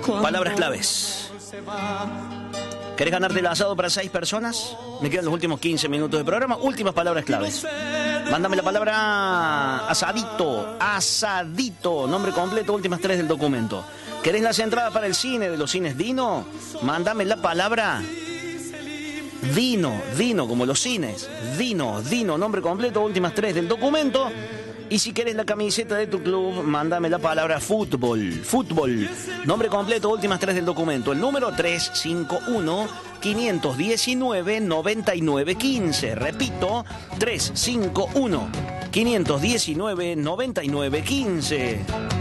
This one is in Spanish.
Palabras claves. ¿Querés ganarte el asado para 6 personas? Me quedan los últimos 15 minutos de programa. Últimas palabras claves. Mándame la palabra asadito. Asadito. Nombre completo, últimas 3 del documento. ¿Querés las entradas para el cine de los cines Dino? Mándame la palabra Dino. Dino, como los cines. Dino. Nombre completo, últimas 3 del documento. Y si querés la camiseta de tu club, mándame la palabra fútbol. Nombre completo, últimas 3 del documento. El número 351-519-9915. Repito, 351-519-9915.